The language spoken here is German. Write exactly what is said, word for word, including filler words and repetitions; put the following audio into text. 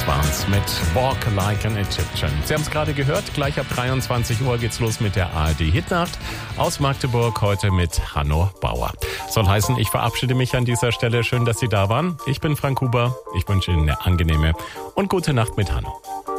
waren's mit Walk Like an Egyptian. Sie haben es gerade gehört, gleich ab dreiundzwanzig Uhr geht's los mit der A R D-Hitnacht aus Magdeburg, heute mit Hanno Bauer. Soll heißen, ich verabschiede mich an dieser Stelle. Schön, dass Sie da waren. Ich bin Frank Huber. Ich wünsche Ihnen eine angenehme und gute Nacht mit Hanno.